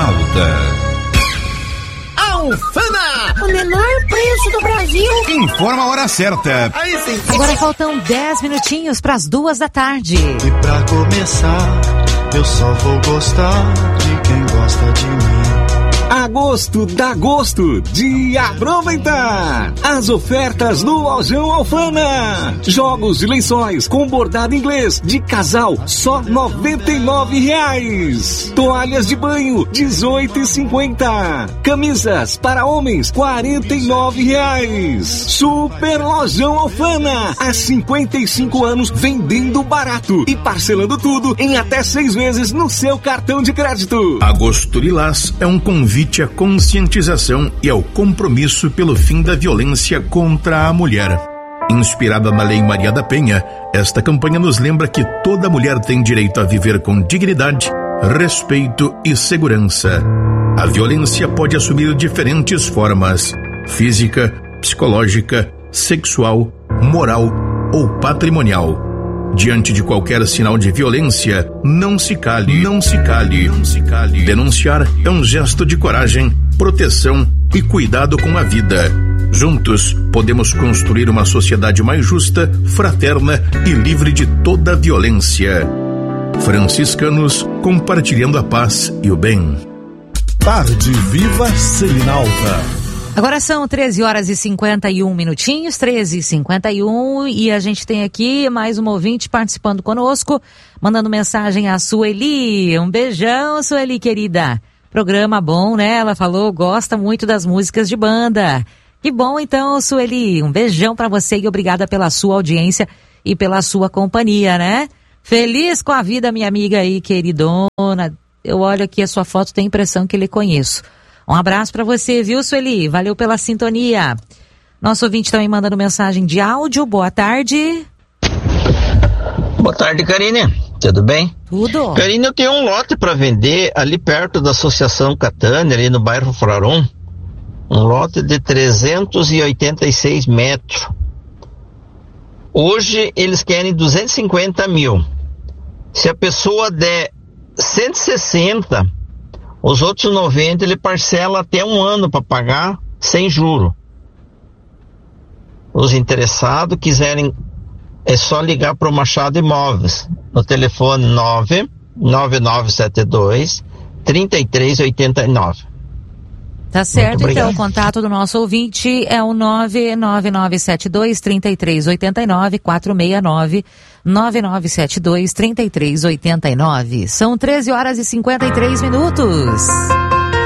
Alta. Alfama, o menor preço do Brasil. Informa a hora certa. Aí sim. Agora faltam 10 minutinhos para as 2:00. E pra começar, eu só vou gostar de quem gosta de mim. Agosto dá gosto de aproveitar as ofertas no Lojão Alfama. Jogos de lençóis com bordado inglês de casal, só R$ 99. Toalhas de banho, R$ 18,50. Camisas para homens, R$ 49. Super Lojão Alfama, há 55 anos vendendo barato e parcelando tudo em até 6 vezes no seu cartão de crédito. Agosto Lilás é um convite à conscientização e ao compromisso pelo fim da violência contra a mulher. Inspirada na Lei Maria da Penha, esta campanha nos lembra que toda mulher tem direito a viver com dignidade, respeito e segurança. A violência pode assumir diferentes formas: física, psicológica, sexual, moral ou patrimonial. Diante de qualquer sinal de violência, não se cale, não se cale, não se cale. Denunciar é um gesto de coragem, proteção e cuidado com a vida. Juntos, podemos construir uma sociedade mais justa, fraterna e livre de toda violência. Franciscanos, compartilhando a paz e o bem. Tarde Viva Selinalta. Agora são 13h51, 13h51, e a gente tem aqui mais um ouvinte participando conosco, mandando mensagem a Sueli. Um beijão, Sueli, querida. Programa bom, né? Ela falou, gosta muito das músicas de banda. Que bom, então, Sueli. Um beijão pra você e obrigada pela sua audiência e pela sua companhia, né? Feliz com a vida, minha amiga aí, queridona. Eu olho aqui a sua foto, tenho a impressão que lhe conheço. Um abraço pra você, viu, Sueli? Valeu pela sintonia. Nosso ouvinte também mandando mensagem de áudio. Boa tarde. Boa tarde, Karine. Tudo bem? Tudo. Karine, eu tenho um lote para vender ali perto da Associação Catânia, ali no bairro Fraron. Um lote de 386 metros. Hoje eles querem 250 mil. Se a pessoa der 160, os outros 90 ele parcela até 1 ano para pagar sem juro. Os interessados quiserem, é só ligar para o Machado Imóveis no telefone 99972-3389. Tá certo, então o contato do nosso ouvinte é o 99972-3389, 469-9972-3389. São 13h53.